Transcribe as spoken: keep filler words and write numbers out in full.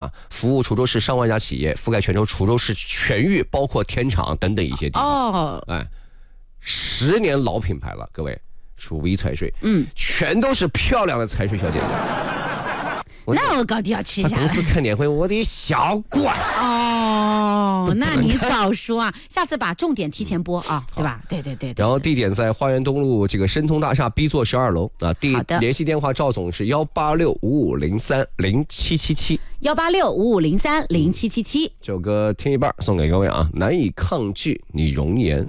啊，服务滁州市上万家企业，覆盖全州滁州市全域，包括天场等等一些地方。哦，哎，十年老品牌了，各位，滁 V 财税，嗯，全都是漂亮的财税小姐姐。 那我高低要去一下。 公司开年会，我的小乖哦，那你早说啊！下次把重点提前播啊，对吧？对对 对, 对。 然后地点在花园东路这个申通大厦 B 座十二楼啊。地联系电话赵总是幺八六五五零三零七七七。 幺八六五五零三零七七七。 这首歌听一半送给各位啊，难以抗拒你容颜。